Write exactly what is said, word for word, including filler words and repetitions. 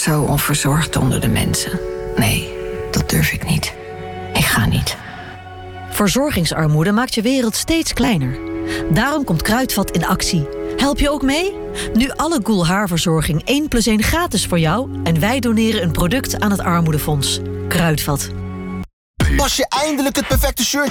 zo onverzorgd onder de mensen. Nee, dat durf ik niet. Ik ga niet. Verzorgingsarmoede maakt je wereld steeds kleiner. Daarom komt Kruidvat in actie. Help je ook mee? Nu alle Goel haarverzorging één plus één gratis voor jou... en wij doneren een product aan het Armoedefonds. Kruidvat. Pas je eindelijk het perfecte shirt